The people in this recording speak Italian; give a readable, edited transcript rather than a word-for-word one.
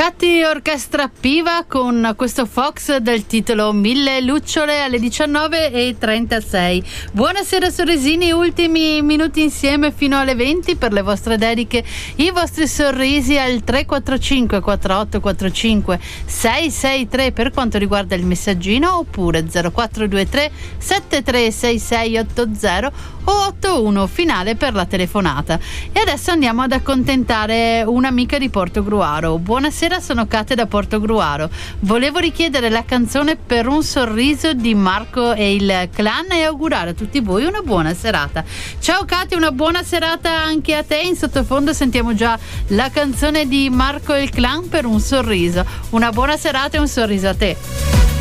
Catti Orchestra Piva con questo Fox del titolo 1000 lucciole alle 19:36. Buonasera sorrisini, ultimi minuti insieme fino alle 20 per le vostre dediche, i vostri sorrisi al 345 4845 663 per quanto riguarda il messaggino, oppure 0423 736680 o 81 finale per la telefonata. E adesso andiamo ad accontentare un'amica di Portogruaro. Buonasera, sono Kate da Portogruaro. Volevo richiedere la canzone Per un sorriso di Marco e il clan e augurare a tutti voi una buona serata. Ciao Kate, una buona serata anche a te. In sottofondo sentiamo già la canzone di Marco e il clan, Per un sorriso. Una buona serata e un sorriso a te.